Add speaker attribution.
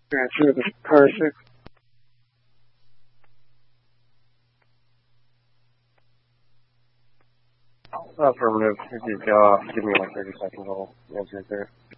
Speaker 1: Transfer the car 6. Affirmative. If you give me like 30 seconds, I'll answer it there.